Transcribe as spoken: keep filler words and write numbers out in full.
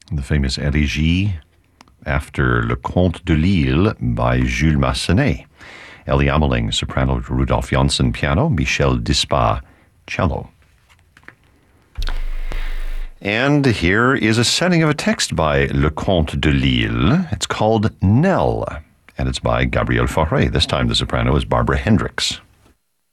the famous Elegie after Le Comte de Lille by Jules Massenet. Ellie Ameling, soprano, Rudolf Janssen, piano, Michel Dispar, cello. And here is a setting of a text by Le Comte de Lille. It's called Nell, and it's by Gabrielle Fauré. This time the soprano is Barbara Hendricks.